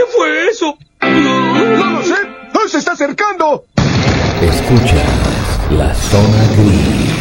¿Qué fue eso? ¡No lo sé! ¡Se está acercando! Escuchas La Zona Gris.